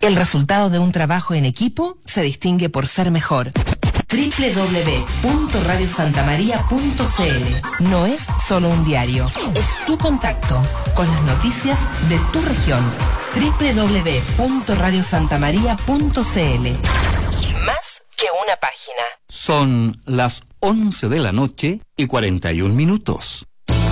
El resultado de un trabajo en equipo se distingue por ser mejor. www.radiosantamaria.cl no es solo un diario, es tu contacto con las noticias de tu región. www.radiosantamaria.cl Más que una página. Son las 11 de la noche y 41 minutos.